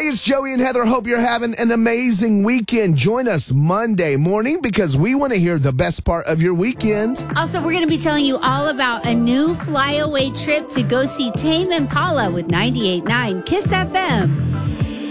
Hey, it's Joey and Heather. Hope you're having an amazing weekend. Join us Monday morning because we want to hear the best part of your weekend. Also, we're going to be telling you all about a new flyaway trip to go see Tame Impala with 98.9 Kiss FM.